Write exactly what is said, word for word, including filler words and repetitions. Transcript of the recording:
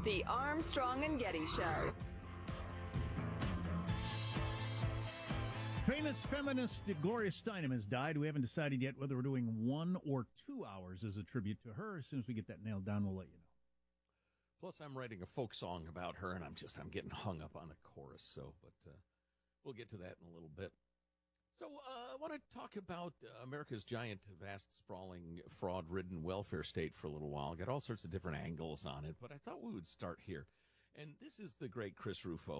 The Armstrong and Getty Show. Famous feminist Gloria Steinem has died. We haven't decided yet whether we're doing one or two hours as a tribute to her. As soon as we get that nailed down, we'll let you know. Plus, I'm writing a folk song about her, and I'm just I'm getting hung up on the chorus. So, but uh, we'll get to that in a little bit. So, uh, I want to talk about uh, America's giant, vast, sprawling, fraud-ridden welfare state for a little while. Got all sorts of different angles on it, but I thought we would start here. And this is the great Chris Rufo.